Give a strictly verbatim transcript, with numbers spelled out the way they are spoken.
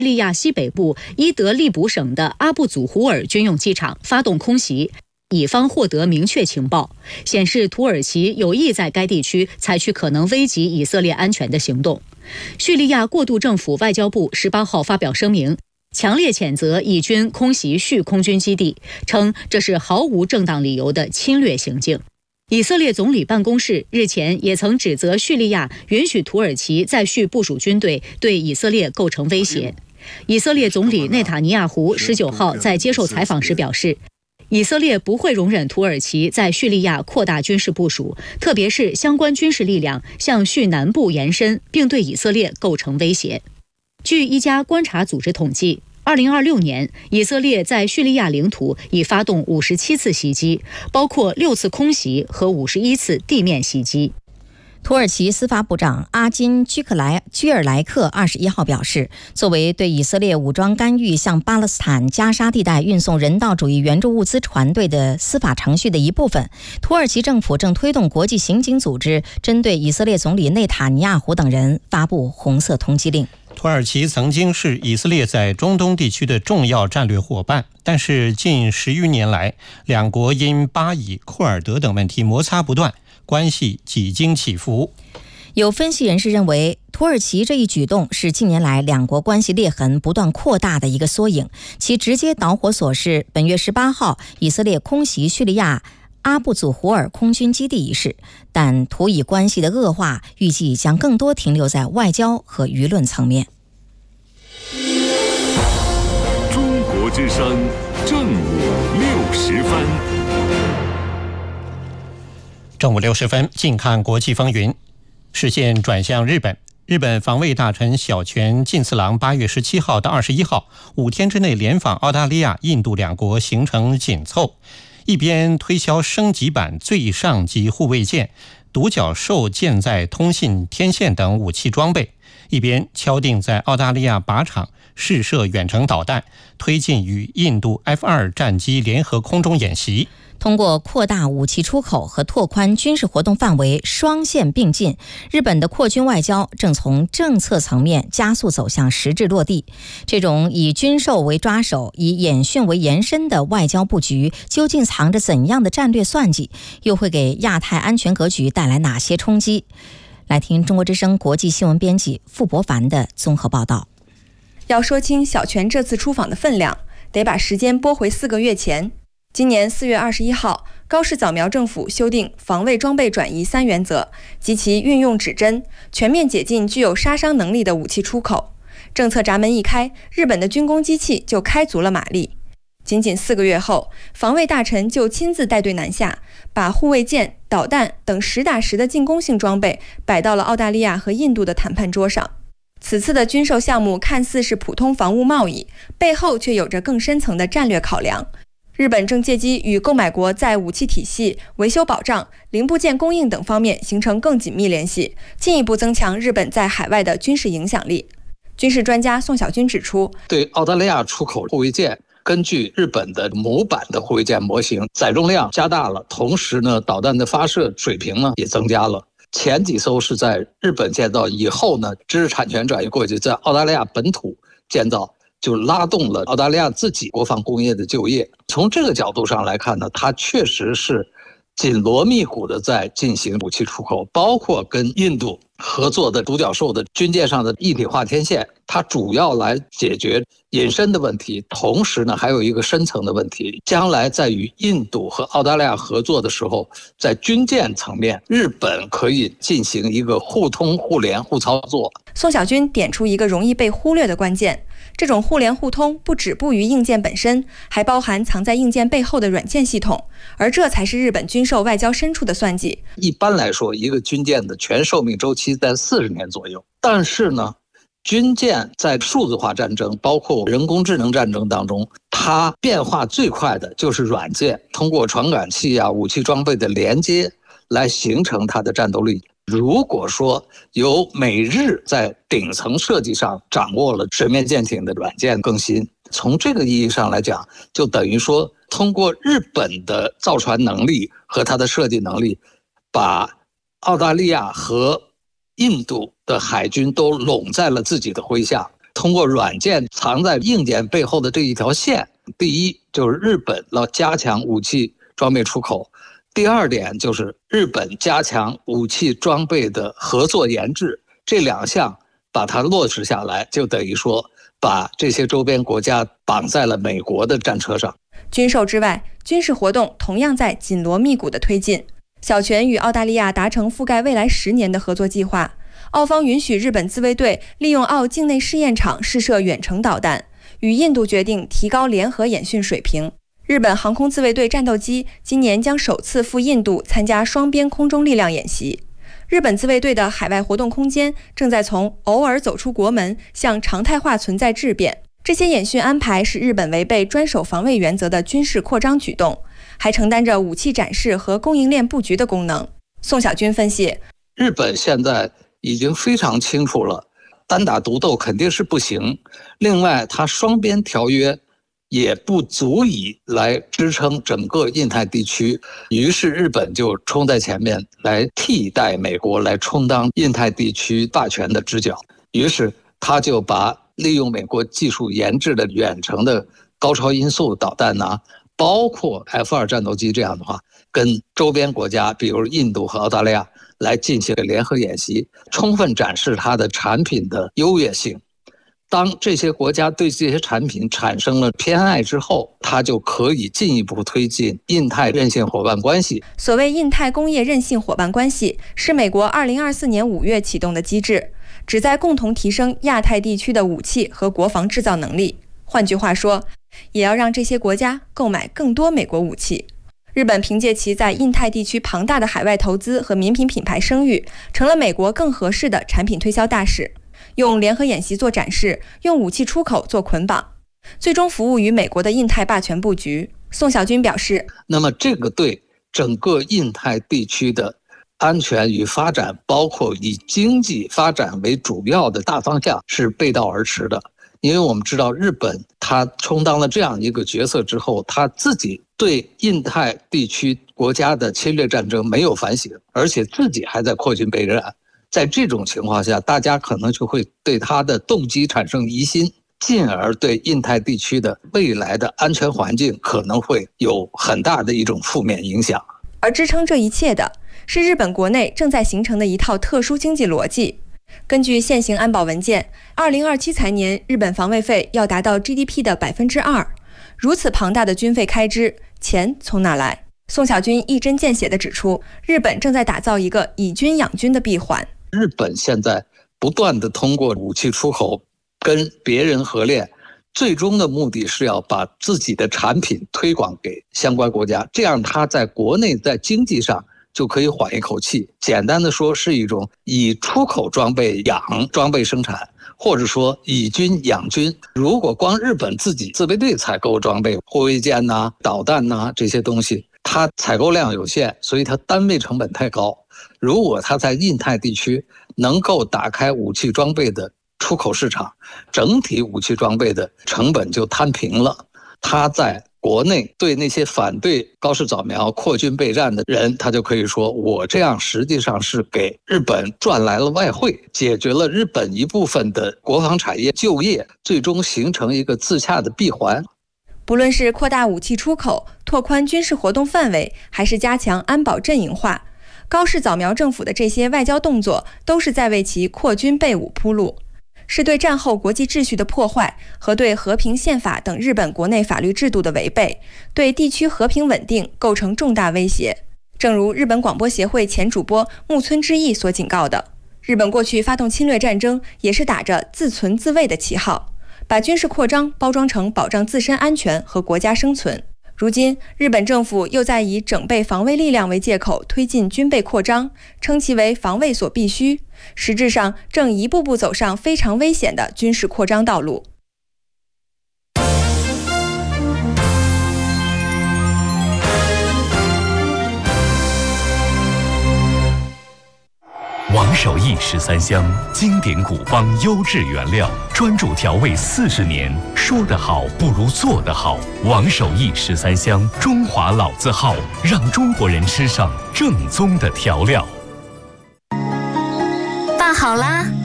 利亚西北部伊德利卜省的阿布祖胡尔军用机场发动空袭，以方获得明确情报，显示土耳其有意在该地区采取可能危及以色列安全的行动。叙利亚过渡政府外交部十八号发表声明，强烈谴责以军空袭叙空军基地，称这是毫无正当理由的侵略行径。以色列总理办公室日前也曾指责叙利亚允许土耳其在叙部署军队，对以色列构成威胁。以色列总理内塔尼亚胡十九号在接受采访时表示，以色列不会容忍土耳其在叙利亚扩大军事部署，特别是相关军事力量向叙南部延伸，并对以色列构成威胁。据一家观察组织统计，二零二六年，以色列在叙利亚领土已发动五十七次袭击，包括六次空袭和五十一次地面袭击。 土耳其司法部长阿金居克莱居尔莱克二十一号表示，作为对以色列武装干预向巴勒斯坦加沙地带运送人道主义援助物资船队的司法程序的一部分，土耳其政府正推动国际刑警组织针对以色列总理内塔尼亚胡等人发布红色通缉令。 土耳其曾经是以色列在中东地区的重要战略伙伴，但是近十余年来，两国因巴以、库尔德等问题摩擦不断，关系几经起伏。 有分析人士认为，土耳其这一举动是近年来两国关系裂痕不断扩大的一个缩影，其直接导火索是本月十八号以色列空袭叙利亚阿布祖胡尔空军基地一事，但土以关系的恶化预计将更多停留在外交和舆论层面。 中国之声正午六时分， 正午六十分，近看国际风云。视线转向日本，日本防卫大臣小泉进次郎八月十七号到二十一号五天之内连访澳大利亚、印度两国，行程紧凑。一边推销升级版最上级护卫舰、独角兽舰载通信天线等武器装备，一边敲定在澳大利亚靶场试射远程导弹，推进与印度 F 二 战机联合空中演习。 通过扩大武器出口和拓宽军事活动范围双线并进，日本的扩军外交正从政策层面加速走向实质落地。这种以军售为抓手、以演训为延伸的外交布局，究竟藏着怎样的战略算计？又会给亚太安全格局带来哪些冲击？来听中国之声国际新闻编辑傅博凡的综合报道。 要说清小泉这次出访的分量，得把时间拨回四个月前。今年四月二十一号，高市早苗政府修订防卫装备转移三原则及其运用指针，全面解禁具有杀伤能力的武器出口。政策闸门一开，日本的军工机器就开足了马力。仅仅四个月后，防卫大臣就亲自带队南下，把护卫舰、导弹等实打实的进攻性装备摆到了澳大利亚和印度的谈判桌上。此次的军售项目看似是普通防务贸易，背后却有着更深层的战略考量。日本正借机与购买国在武器体系、维修保障、零部件供应等方面形成更紧密联系，进一步增强日本在海外的军事影响力。军事专家宋小军指出， 对澳大利亚出口护卫舰，根据日本的模板的护卫舰模型，载重量加大了，同时呢，导弹的发射水平呢也增加了。前几艘是在日本建造，以后呢，知识产权转移过去，在澳大利亚本土建造，就拉动了澳大利亚自己国防工业的就业。从这个角度上来看呢，它确实是紧锣密鼓的在进行武器出口，包括跟印度合作的独角兽的军舰上的一体化天线，它主要来解决隐身的问题，同时呢还有一个深层的问题，将来在与印度和澳大利亚合作的时候，在军舰层面，日本可以进行一个互通互联互操作。 宋小军点出一个容易被忽略的关键，这种互联互通不止步于硬件本身，还包含藏在硬件背后的软件系统，而这才是日本军售外交深处的算计。 一般来说，一个军舰的全寿命周期在四十年左右，但是呢，军舰在数字化战争，包括人工智能战争当中，它变化最快的就是软件，通过传感器啊、武器装备的连接来形成它的战斗力。如果说由美日在顶层设计上掌握了水面舰艇的软件更新，从这个意义上来讲，就等于说通过日本的造船能力和它的设计能力，把澳大利亚和印度的海军都拢在了自己的麾下， 通过软件藏在硬件背后的这一条线，第一就是日本要加强武器装备出口，第二点就是日本加强武器装备的合作研制，这两项把它落实下来，就等于说把这些周边国家绑在了美国的战车上。 军售之外，军事活动同样在紧锣密鼓地推进。小泉与澳大利亚达成覆盖未来十年的合作计划，澳方允许日本自卫队利用澳境内试验场试射远程导弹，与印度决定提高联合演训水平。日本航空自卫队战斗机今年将首次赴印度参加双边空中力量演习。日本自卫队的海外活动空间正在从偶尔走出国门向常态化存在质变。这些演训安排是日本违背专守防卫原则的军事扩张举动，还承担着武器展示和供应链布局的功能。宋小军分析， 日本现在已经非常清楚了，单打独斗肯定是不行。另外，它双边条约也不足以来支撑整个印太地区，于是日本就冲在前面来替代美国，来充当印太地区霸权的支脚。于是他就把利用美国技术研制的远程的高超音速导弹呐、啊，包括 F 二 战斗机这样的话，跟周边国家，比如印度和澳大利亚来进行联合演习，充分展示它的产品的优越性。当这些国家对这些产品产生了偏爱之后，它就可以进一步推进印太韧性伙伴关系。 所谓印太工业韧性伙伴关系，是美国二零二四年五月启动的机制，旨在共同提升亚太地区的武器和国防制造能力。换句话说，也要让这些国家购买更多美国武器。日本凭借其在印太地区庞大的海外投资和民品品牌声誉，成了美国更合适的产品推销大使。用联合演习做展示，用武器出口做捆绑，最终服务于美国的印太霸权布局。宋小军表示， 那么这个对整个印太地区的安全与发展，包括以经济发展为主要的大方向是背道而驰的。因为我们知道日本它充当了这样一个角色之后，它自己对印太地区国家的侵略战争没有反省，而且自己还在扩军备战。在这种情况下，大家可能就会对他的动机产生疑心，进而对印太地区的未来的安全环境可能会有很大的一种负面影响。 而支撑这一切的是日本国内正在形成的一套特殊经济逻辑。根据现行安保文件，二零二七财年日本防卫费要达到 G D P 的百分之二。如此庞大的军费开支，钱从哪来？宋小军一针见血地指出，日本正在打造一个以军养军的闭环。 日本现在不断地通过武器出口跟别人合练，最终的目的是要把自己的产品推广给相关国家，这样它在国内在经济上就可以缓一口气。简单的说，是一种以出口装备养装备生产，或者说以军养军。如果光日本自己自卫队采购装备，护卫舰呐、啊、导弹呐、啊、这些东西，它采购量有限，所以它单位成本太高。如果它在印太地区能够打开武器装备的出口市场，整体武器装备的成本就摊平了。它在国内对那些反对高市早苗扩军备战的人，他就可以说，我这样实际上是给日本赚来了外汇，解决了日本一部分的国防产业就业，最终形成一个自洽的闭环。 不论是扩大武器出口、拓宽军事活动范围，还是加强安保阵营化，高市早苗政府的这些外交动作都是在为其扩军备武铺路，是对战后国际秩序的破坏和对和平宪法等日本国内法律制度的违背，对地区和平稳定构成重大威胁。正如日本广播协会前主播木村之义所警告的，日本过去发动侵略战争也是打着自存自卫的旗号，把军事扩张包装成保障自身安全和国家生存。如今，日本政府又在以整备防卫力量为借口推进军备扩张，称其为防卫所必须，实质上正一步步走上非常危险的军事扩张道路。 王守义十三香，经典古方优质原料，专注调味四十年。说得好不如做得好。王守义十三香，中华老字号，让中国人吃上正宗的调料。 拌好啦。